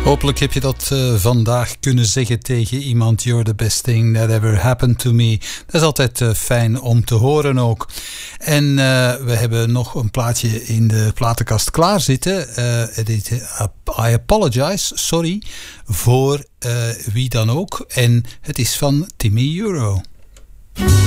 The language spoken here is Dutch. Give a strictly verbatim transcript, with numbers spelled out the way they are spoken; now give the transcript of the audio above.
Hopelijk heb je dat uh, vandaag kunnen zeggen tegen iemand. You're the best thing that ever happened to me. Dat is altijd uh, fijn om te horen ook. En uh, we hebben nog een plaatje in de platenkast klaarzitten. Uh, dit, uh, I apologize, sorry, voor uh, wie dan ook. En het is van Timmy Euro.